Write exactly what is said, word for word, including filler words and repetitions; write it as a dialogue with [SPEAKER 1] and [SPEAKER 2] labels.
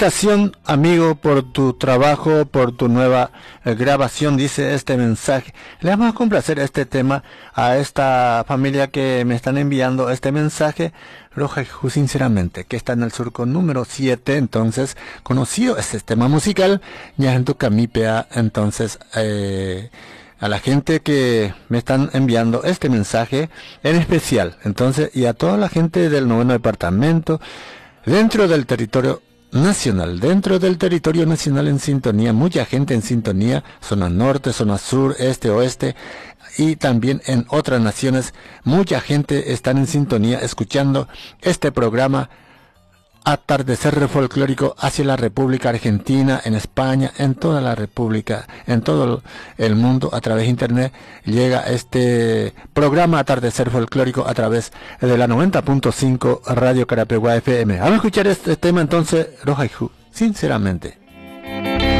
[SPEAKER 1] Felicitación, amigo, por tu trabajo, por tu nueva eh, grabación, dice este mensaje. Le vamos a complacer este tema a esta familia que me están enviando este mensaje. Roja Ju, sinceramente, que está en el surco número siete, entonces, conocido este tema musical, ya en tu camipea, entonces, eh, a la gente que me están enviando este mensaje en especial, entonces, y a toda la gente del noveno departamento, dentro del territorio nacional, dentro del territorio nacional en sintonía, mucha gente en sintonía, zona norte, zona sur, este, oeste, y también en otras naciones, mucha gente está en sintonía escuchando este programa Atardecer Folclórico hacia la República Argentina, en España, en toda la República, en todo el mundo, a través de internet, llega este programa Atardecer Folclórico a través de la noventa punto cinco Radio Carapeguá F M. Vamos a escuchar este tema entonces, Roja Ju, sinceramente.